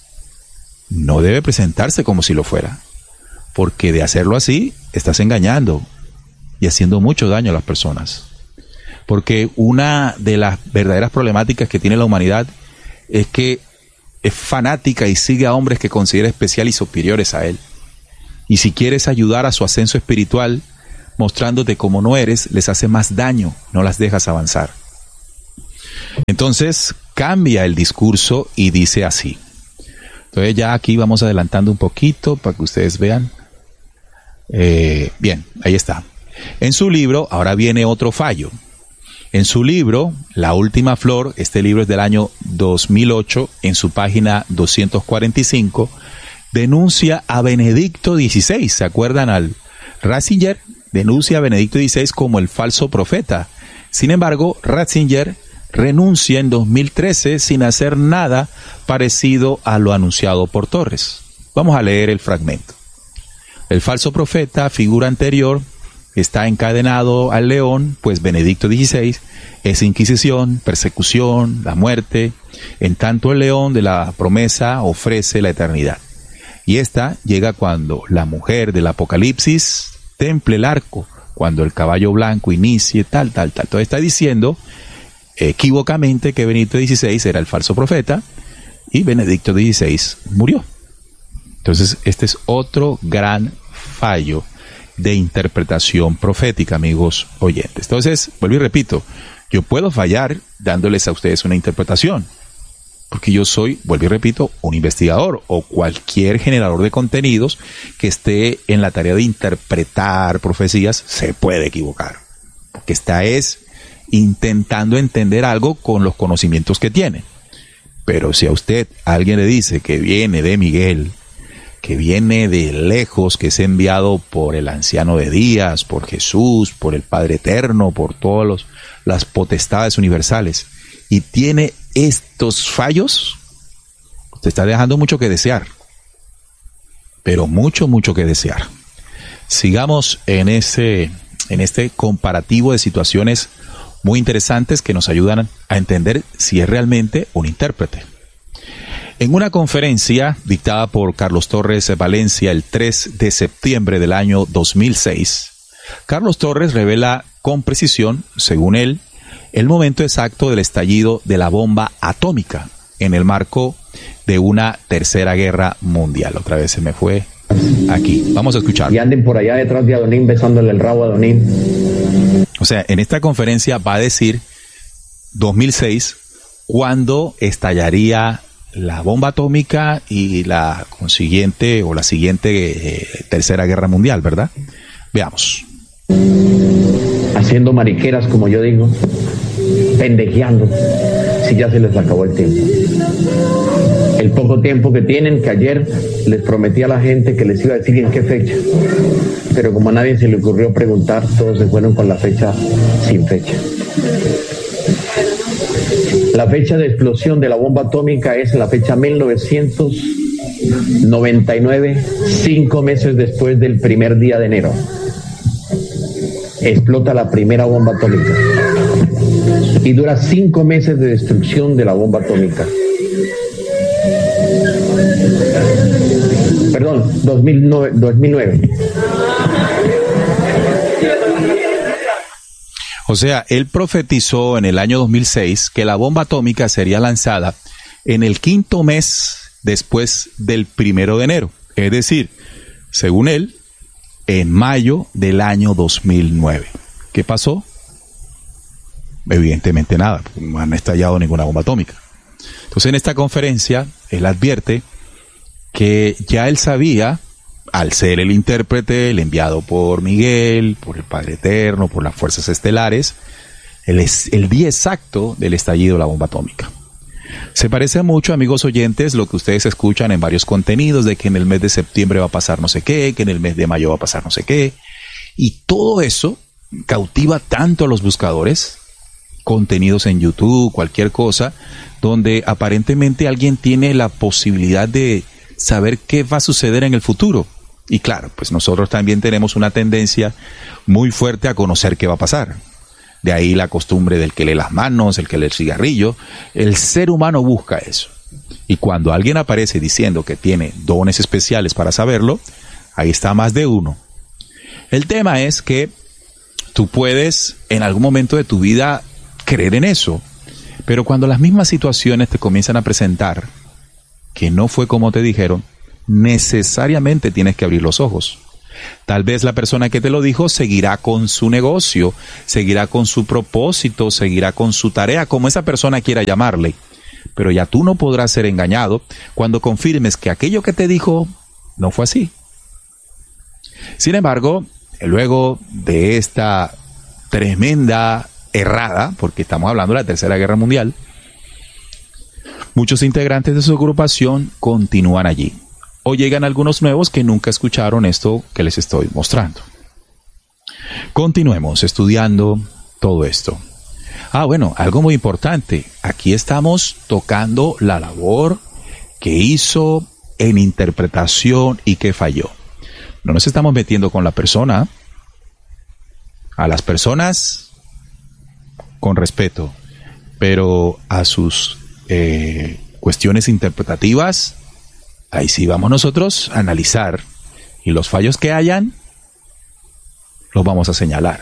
no debe presentarse como si lo fuera. Porque de hacerlo así, estás engañando y haciendo mucho daño a las personas. Porque una de las verdaderas problemáticas que tiene la humanidad es que es fanática y sigue a hombres que considera especial y superiores a él. Y si quieres ayudar a su ascenso espiritual, mostrándote cómo no eres, les hace más daño, no las dejas avanzar. Entonces cambia el discurso y dice así. Entonces ya aquí vamos adelantando un poquito para que ustedes vean. Eh, bien, ahí está. En su libro, ahora viene otro fallo. En su libro, La Última Flor, este libro es del año dos mil ocho, en su página doscientos cuarenta y cinco, denuncia a Benedicto dieciséis. ¿Se acuerdan al Ratzinger? Denuncia a Benedicto dieciséis como el falso profeta. Sin embargo, Ratzinger renuncia en dos mil trece sin hacer nada parecido a lo anunciado por Torres. Vamos a leer el fragmento. El falso profeta, figura anterior, está encadenado al león, pues Benedicto dieciséis es inquisición, persecución, la muerte, en tanto el león de la promesa ofrece la eternidad. Y esta llega cuando la mujer del Apocalipsis temple el arco, cuando el caballo blanco inicie tal, tal, tal. Entonces está diciendo equívocamente que Benedicto dieciséis era el falso profeta y Benedicto dieciséis murió. Entonces este es otro gran fallo de interpretación profética, amigos oyentes. Entonces, vuelvo y repito, yo puedo fallar dándoles a ustedes una interpretación, porque yo soy, vuelvo y repito, un investigador o cualquier generador de contenidos que esté en la tarea de interpretar profecías se puede equivocar, porque está es intentando entender algo con los conocimientos que tiene. Pero si a usted alguien le dice que viene de Miguel, que viene de lejos, que es enviado por el anciano de días, por Jesús, por el Padre Eterno, por todas las potestades universales, y tiene estos fallos, usted está dejando mucho que desear, pero mucho, mucho que desear. Sigamos en ese, en este comparativo de situaciones muy interesantes que nos ayudan a entender si es realmente un intérprete. En una conferencia dictada por Carlos Torres Valencia el tres de septiembre del año dos mil seis, Carlos Torres revela con precisión, según él, el momento exacto del estallido de la bomba atómica en el marco de una tercera guerra mundial. Otra vez se me fue aquí. Vamos a escuchar. Y anden por allá detrás de Adonín besándole el rabo a Adonín. O sea, en esta conferencia va a decir dos mil seis, cuándo estallaría la bomba atómica y la consiguiente o la siguiente eh, tercera guerra mundial, ¿verdad? Veamos. Haciendo mariqueras, como yo digo, pendejeando, si ya se les acabó el tiempo. El poco tiempo que tienen, que ayer les prometí a la gente que les iba a decir en qué fecha, pero como a nadie se le ocurrió preguntar, todos se fueron con la fecha sin fecha. La fecha de explosión de la bomba atómica es la fecha mil novecientos noventa y nueve, cinco meses después del primer día de enero. Explota la primera bomba atómica y dura cinco meses de destrucción de la bomba atómica. Perdón, dos mil nueve. O sea, él profetizó en el año dos mil seis que la bomba atómica sería lanzada en el quinto mes después del primero de enero. Es decir, según él, en mayo del año dos mil nueve. ¿Qué pasó? Evidentemente nada, no han estallado ninguna bomba atómica. Entonces en esta conferencia, él advierte que ya él sabía, al ser el intérprete, el enviado por Miguel, por el Padre Eterno, por las fuerzas estelares, el, es, el día exacto del estallido de la bomba atómica. Se parece mucho, amigos oyentes, lo que ustedes escuchan en varios contenidos de que en el mes de septiembre va a pasar no sé qué, que en el mes de mayo va a pasar no sé qué. Y todo eso cautiva tanto a los buscadores, contenidos en YouTube, cualquier cosa, donde aparentemente alguien tiene la posibilidad de saber qué va a suceder en el futuro. Y claro, pues nosotros también tenemos una tendencia muy fuerte a conocer qué va a pasar. De ahí la costumbre del que lee las manos, el que lee el cigarrillo. El ser humano busca eso. Y cuando alguien aparece diciendo que tiene dones especiales para saberlo, ahí está más de uno. El tema es que tú puedes en algún momento de tu vida creer en eso, pero cuando las mismas situaciones te comienzan a presentar que no fue como te dijeron, necesariamente tienes que abrir los ojos. Tal vez la persona que te lo dijo seguirá con su negocio, seguirá con su propósito, seguirá con su tarea, como esa persona quiera llamarle. Pero ya tú no podrás ser engañado cuando confirmes que aquello que te dijo no fue así. Sin embargo, luego de esta tremenda errada, porque estamos hablando de la Tercera Guerra Mundial, muchos integrantes de su agrupación continúan allí. O llegan algunos nuevos que nunca escucharon esto que les estoy mostrando. Continuemos estudiando todo esto. Ah, bueno, algo muy importante. Aquí estamos tocando la labor que hizo en interpretación y que falló. No nos estamos metiendo con la persona. A las personas con respeto, pero a sus eh, cuestiones interpretativas, ahí sí vamos nosotros a analizar, y los fallos que hayan los vamos a señalar.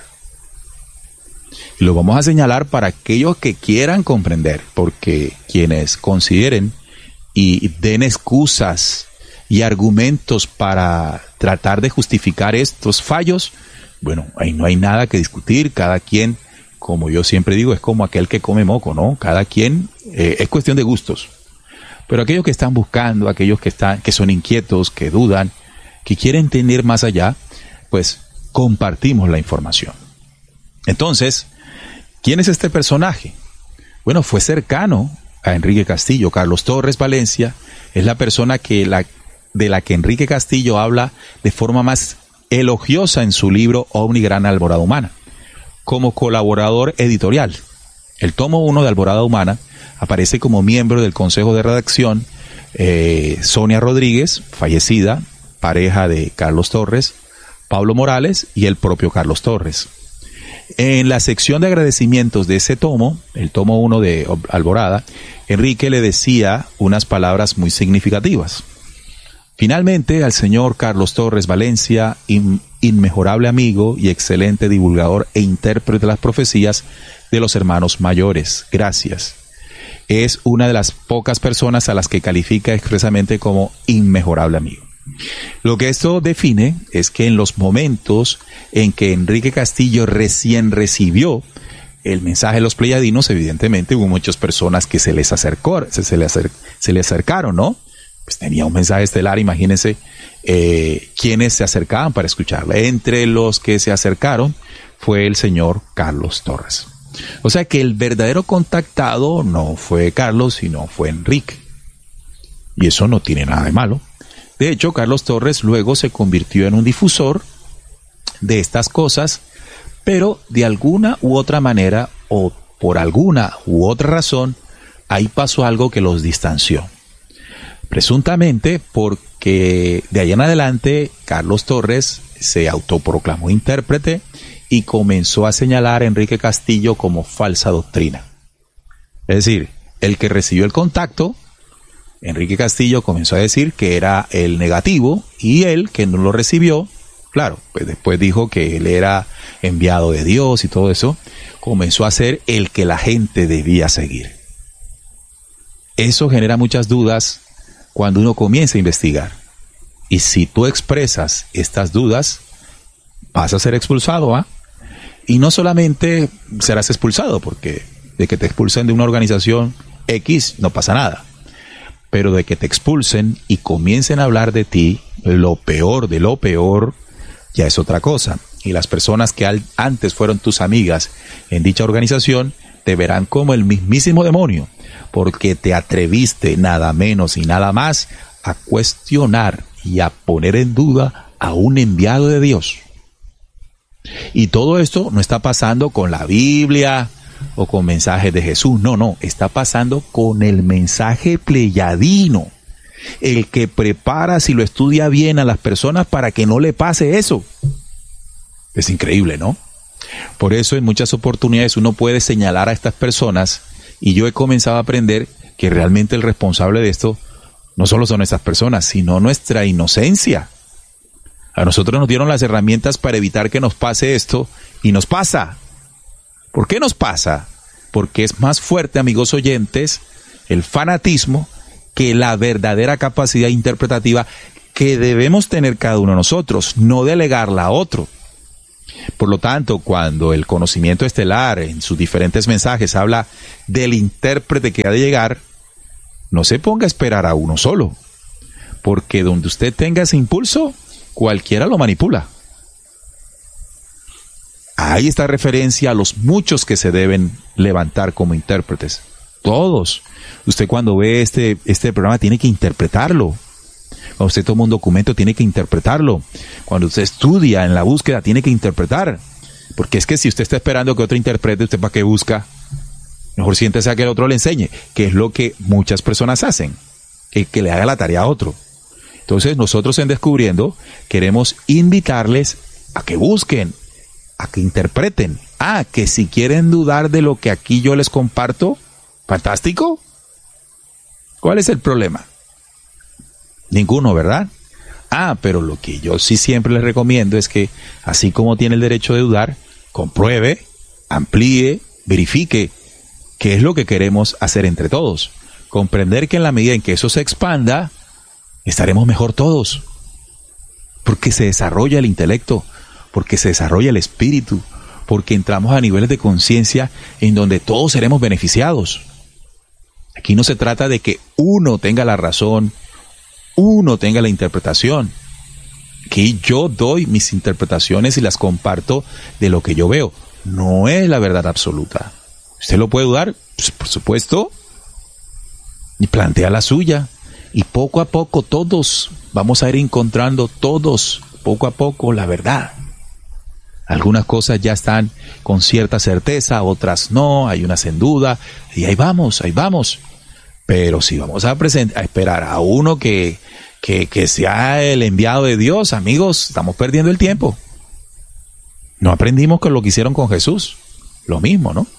Y los vamos a señalar para aquellos que quieran comprender, porque quienes consideren y den excusas y argumentos para tratar de justificar estos fallos, bueno, ahí no hay nada que discutir. Cada quien, como yo siempre digo, es como aquel que come moco, ¿no? Cada quien, eh, es cuestión de gustos. Pero aquellos que están buscando, aquellos que están, que son inquietos, que dudan, que quieren tener más allá, pues compartimos la información. Entonces, ¿quién es este personaje? Bueno, fue cercano a Enrique Castillo. Carlos Torres Valencia es la persona que la, de la que Enrique Castillo habla de forma más elogiosa en su libro Ovni Gran Alborada Humana, como colaborador editorial. El tomo uno de Alborada Humana aparece como miembro del consejo de redacción eh, Sonia Rodríguez, fallecida, pareja de Carlos Torres, Pablo Morales y el propio Carlos Torres. En la sección de agradecimientos de ese tomo, el tomo uno de Alborada, Enrique le decía unas palabras muy significativas. Finalmente, al señor Carlos Torres Valencia, in, inmejorable amigo y excelente divulgador e intérprete de las profecías de los hermanos mayores, gracias. Es una de las pocas personas a las que califica expresamente como inmejorable amigo. Lo que esto define es que en los momentos en que Enrique Castillo recién recibió el mensaje de los pleyadinos, evidentemente hubo muchas personas que se les acercó, se, se, le, acer, se le acercaron, ¿no? Pues tenía un mensaje estelar, imagínense eh, quienes se acercaban para escucharle. Entre los que se acercaron fue el señor Carlos Torres. O sea que el verdadero contactado no fue Carlos, sino fue Enrique. Y eso no tiene nada de malo. De hecho, Carlos Torres luego se convirtió en un difusor de estas cosas, pero de alguna u otra manera, o por alguna u otra razón, ahí pasó algo que los distanció. Presuntamente porque de ahí en adelante Carlos Torres se autoproclamó intérprete y comenzó a señalar a Enrique Castillo como falsa doctrina. Es decir, el que recibió el contacto, Enrique Castillo comenzó a decir que era el negativo, y él, que no lo recibió, claro, pues después dijo que él era enviado de Dios y todo eso, comenzó a ser el que la gente debía seguir. Eso genera muchas dudas cuando uno comienza a investigar. Y si tú expresas estas dudas, vas a ser expulsado, ¿ah? Y no solamente serás expulsado, porque de que te expulsen de una organización X no pasa nada. Pero de que te expulsen y comiencen a hablar de ti, lo peor de lo peor, ya es otra cosa. Y las personas que al, antes fueron tus amigas en dicha organización, te verán como el mismísimo demonio, porque te atreviste nada menos y nada más a cuestionar y a poner en duda a un enviado de Dios. Y todo esto no está pasando con la Biblia o con mensajes de Jesús, no, no, está pasando con el mensaje pleyadino, el que prepara, si lo estudia bien, a las personas para que no le pase eso. Es increíble, ¿no? Por eso en muchas oportunidades uno puede señalar a estas personas, y yo he comenzado a aprender que realmente el responsable de esto no solo son estas personas, sino nuestra inocencia. A nosotros nos dieron las herramientas para evitar que nos pase esto, y nos pasa. ¿Por qué nos pasa? Porque es más fuerte, amigos oyentes, el fanatismo que la verdadera capacidad interpretativa que debemos tener cada uno de nosotros, no delegarla a otro. Por lo tanto, cuando el conocimiento estelar en sus diferentes mensajes habla del intérprete que ha de llegar, no se ponga a esperar a uno solo, porque donde usted tenga ese impulso, cualquiera lo manipula. Ahí está referencia a los muchos que se deben levantar como intérpretes. Todos. Usted cuando ve este, este programa tiene que interpretarlo. Cuando usted toma un documento tiene que interpretarlo. Cuando usted estudia en la búsqueda tiene que interpretar. Porque es que si usted está esperando que otro interprete, ¿usted para qué busca? Mejor siéntese a que el otro le enseñe, que es lo que muchas personas hacen, que, que le haga la tarea a otro. Entonces nosotros en Descubriendo queremos invitarles a que busquen, a que interpreten. Ah, que si quieren dudar de lo que aquí yo les comparto, fantástico. ¿Cuál es el problema? Ninguno, ¿verdad? Ah, pero lo que yo sí siempre les recomiendo es que, así como tiene el derecho de dudar, compruebe, amplíe, verifique qué es lo que queremos hacer entre todos. Comprender que en la medida en que eso se expanda, estaremos mejor todos. Porque se desarrolla el intelecto, porque se desarrolla el espíritu, porque entramos a niveles de conciencia en donde todos seremos beneficiados. Aquí no se trata de que uno tenga la razón, uno tenga la interpretación. Que yo doy mis interpretaciones y las comparto de lo que yo veo. No es la verdad absoluta. ¿Usted lo puede dudar? Pues por supuesto. Y plantea la suya. Y poco a poco todos vamos a ir encontrando todos, poco a poco, la verdad. Algunas cosas ya están con cierta certeza, otras no, hay unas en duda, y ahí vamos, ahí vamos. Pero si vamos a, present- a esperar a uno que, que, que sea el enviado de Dios, amigos, estamos perdiendo el tiempo. No aprendimos con lo que hicieron con Jesús, lo mismo, ¿no?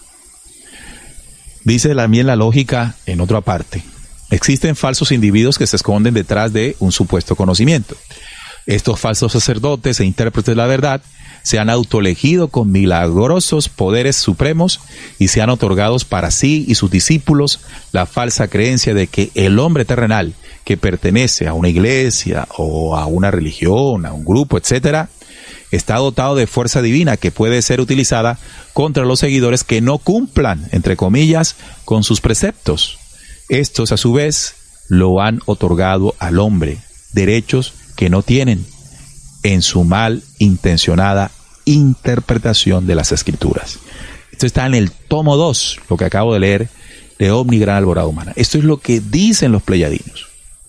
Dice también la lógica en otra parte. Existen falsos individuos que se esconden detrás de un supuesto conocimiento. Estos falsos sacerdotes e intérpretes de la verdad se han autoelegido con milagrosos poderes supremos y se han otorgado para sí y sus discípulos la falsa creencia de que el hombre terrenal que pertenece a una iglesia o a una religión, a un grupo, etcétera, está dotado de fuerza divina que puede ser utilizada contra los seguidores que no cumplan, entre comillas, con sus preceptos. Estos, a su vez, lo han otorgado al hombre, derechos que no tienen, en su mal intencionada interpretación de las Escrituras. Esto está en el tomo dos, lo que acabo de leer, de Omni Gran Alborada Humana. Esto es lo que dicen los pleyadinos.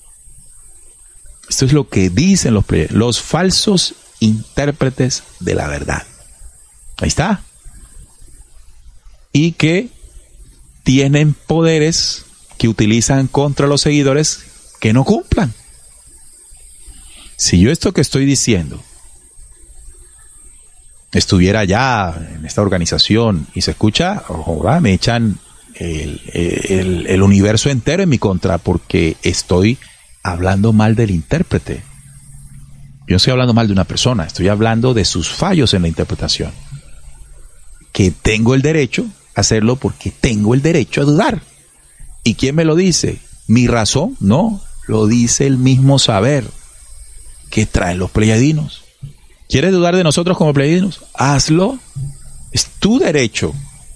Esto es lo que dicen los pleyadinos, los falsos intérpretes de la verdad. Ahí está. Y que tienen poderes que utilizan contra los seguidores que no cumplan. Si yo esto que estoy diciendo estuviera ya en esta organización y se escucha, oh, me echan el, el, el universo entero en mi contra porque estoy hablando mal del intérprete. Yo no estoy hablando mal de una persona, estoy hablando de sus fallos en la interpretación. Que tengo el derecho a hacerlo porque tengo el derecho a dudar. ¿Y quién me lo dice? ¿Mi razón? No, lo dice el mismo saber que traen los pleyadinos. ¿Quieres dudar de nosotros como pleyadinos? Hazlo. Es tu derecho.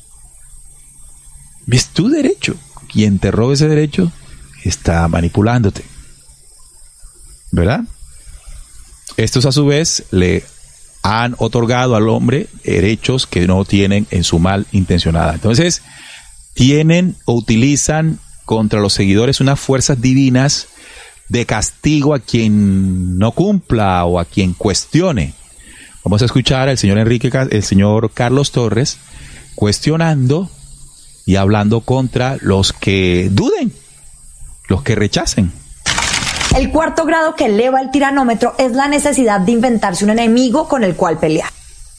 Es tu derecho. Quien te robe ese derecho está manipulándote. ¿Verdad? Estos a su vez le han otorgado al hombre derechos que no tienen en su mal intencionada. Entonces, tienen o utilizan contra los seguidores unas fuerzas divinas de castigo a quien no cumpla o a quien cuestione. Vamos a escuchar al señor Enrique, el señor Carlos Torres, cuestionando y hablando contra los que duden, los que rechacen. El cuarto grado que eleva el tiranómetro es la necesidad de inventarse un enemigo con el cual pelear.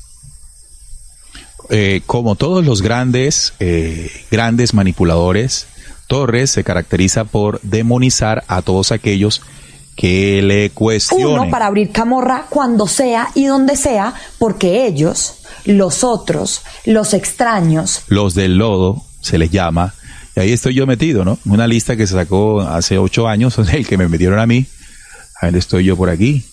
Eh, como todos los grandes, eh, grandes manipuladores, Torres se caracteriza por demonizar a todos aquellos que le cuestionen. Uno, para abrir camorra cuando sea y donde sea, porque ellos, los otros, los extraños, los del lodo, se les llama, y ahí estoy yo metido, ¿no? Una lista que se sacó hace ocho años, el que me metieron a mí, A ver, estoy yo por aquí.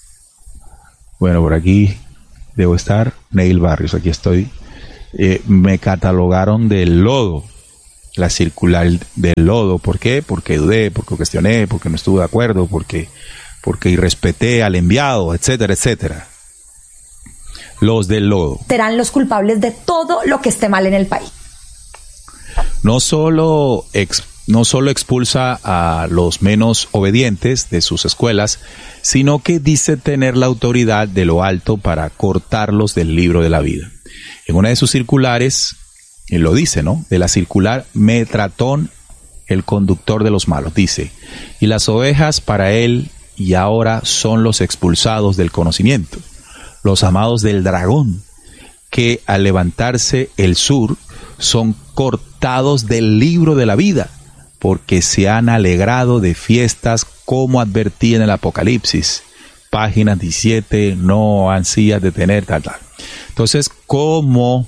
Bueno, por aquí debo estar. Neil Barrios, aquí estoy. Eh, me catalogaron del lodo, la circular del lodo. ¿Por qué? Porque dudé, porque cuestioné, porque no estuve de acuerdo, porque, porque irrespeté al enviado, etcétera, etcétera. Los del lodo serán los culpables de todo lo que esté mal en el país. No solo, ex, no solo expulsa a los menos obedientes de sus escuelas, sino que dice tener la autoridad de lo alto para cortarlos del libro de la vida. En una de sus circulares, él lo dice, ¿no? De la circular, me tratón el conductor de los malos, dice, y las ovejas para él y ahora son los expulsados del conocimiento, los amados del dragón, que al levantarse el sur son cortados del libro de la vida, porque se han alegrado de fiestas como advertí en el Apocalipsis, página diecisiete, no ansías de tener tal, tal. Entonces, ¿cómo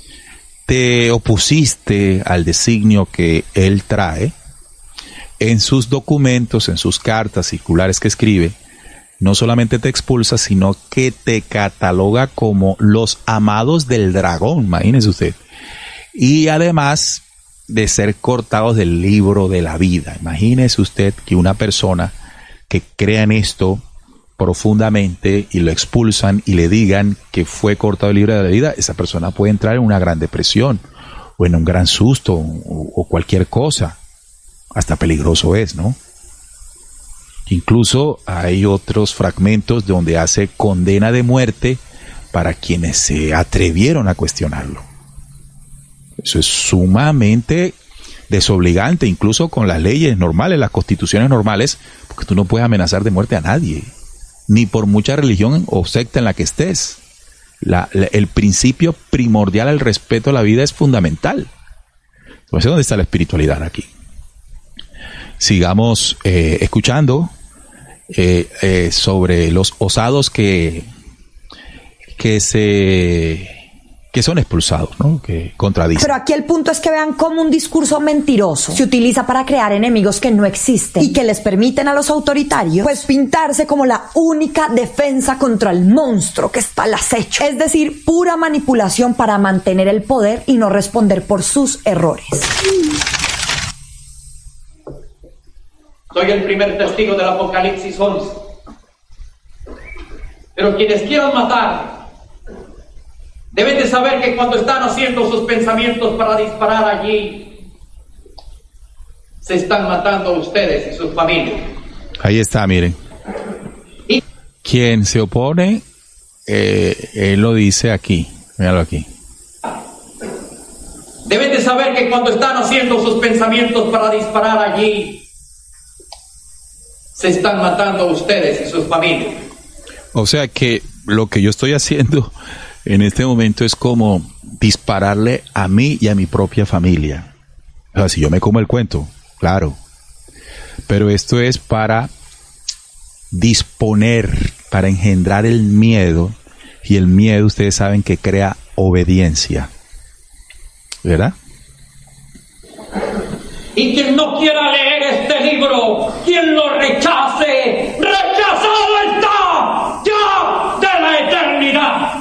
te opusiste al designio que él trae? En sus documentos, en sus cartas circulares que escribe, no solamente te expulsa, sino que te cataloga como los amados del dragón, imagínese usted. Y además de ser cortados del libro de la vida. Imagínese usted que una persona que crea en esto profundamente y lo expulsan y le digan que fue cortado del libro de la vida, esa persona puede entrar en una gran depresión o en un gran susto o, o cualquier cosa. Hasta peligroso es, ¿no? Incluso hay otros fragmentos donde hace condena de muerte para quienes se atrevieron a cuestionarlo. Eso es sumamente desobligante, incluso con las leyes normales, las constituciones normales, porque tú no puedes amenazar de muerte a nadie, ni por mucha religión o secta en la que estés. La, la, el principio primordial al respeto a la vida es fundamental. No sé dónde está la espiritualidad aquí. Sigamos eh, escuchando eh, eh, sobre los osados que, que se... que son expulsados, ¿no? Que contradicen. Pero aquí el punto es que vean cómo un discurso mentiroso se utiliza para crear enemigos que no existen y que les permiten a los autoritarios pues pintarse como la única defensa contra el monstruo que está al acecho. Es decir, pura manipulación para mantener el poder y no responder por sus errores. Soy el primer testigo del Apocalipsis once. Pero quienes quieran matar deben de saber que cuando están haciendo sus pensamientos para disparar allí, se están matando a ustedes y sus familias. Ahí está, miren. Y quien se opone, eh, él lo dice aquí. Míralo aquí. deben de saber que cuando están haciendo sus pensamientos para disparar allí, se están matando a ustedes y sus familias. O sea que lo que yo estoy haciendo en este momento es como dispararle a mí y a mi propia familia. O sea, si yo me como el cuento, claro. Pero esto es para disponer, para engendrar el miedo. Y el miedo, ustedes saben que crea obediencia. ¿Verdad? Y quien no quiera leer este libro, quien lo rechace, rechazado está ya de la eternidad.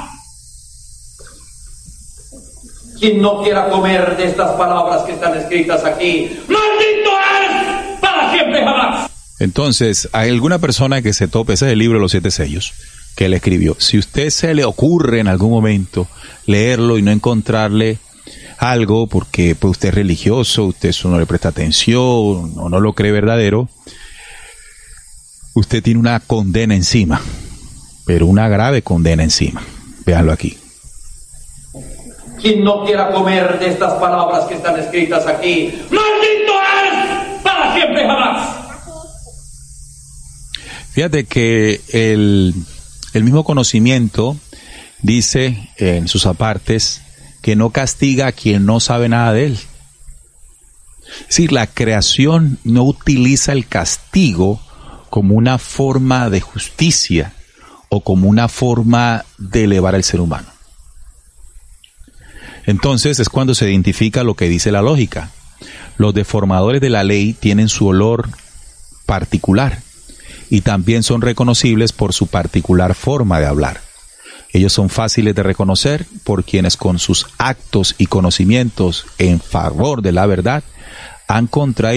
Quien no quiera comer de estas palabras que están escritas aquí, ¡maldito es para siempre jamás! Entonces, hay alguna persona que se tope, ese es el libro de los siete sellos, que él escribió. Si usted se le ocurre en algún momento leerlo y no encontrarle algo, porque pues, usted es religioso, usted eso no le presta atención o no lo cree verdadero, usted tiene una condena encima, pero una grave condena encima. Véanlo aquí. Quien no quiera comer de estas palabras que están escritas aquí, ¡maldito es para siempre jamás! Fíjate que el, el mismo conocimiento dice en sus apartes que no castiga a quien no sabe nada de él. Es decir, la creación no utiliza el castigo como una forma de justicia o como una forma de elevar al ser humano. Entonces es cuando se identifica lo que dice la lógica. Los deformadores de la ley tienen su olor particular y también son reconocibles por su particular forma de hablar. Ellos son fáciles de reconocer por quienes con sus actos y conocimientos en favor de la verdad han contraído